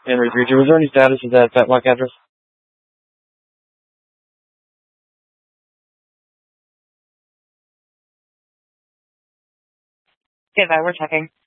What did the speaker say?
Henry 32, was there any status of that Fetlock address? Okay, we're checking.